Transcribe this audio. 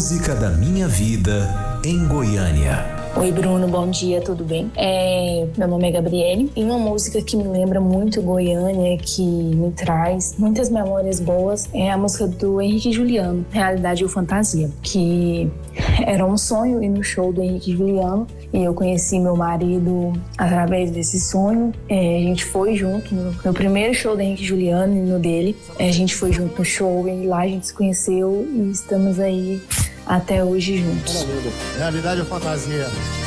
música da minha vida em Goiânia. Oi Bruno, bom dia, tudo bem? Meu nome é Gabriele e uma música que me lembra muito Goiânia, que me traz muitas memórias boas, é a música do Henrique e Juliano, Realidade ou Fantasia, que era um sonho ir no show do Henrique e Juliano e eu conheci meu marido através desse sonho. A gente foi junto no primeiro show do Henrique e Juliano e no dele. A gente foi junto no show e lá a gente se conheceu e estamos aí até hoje juntos. Realidade ou fantasia?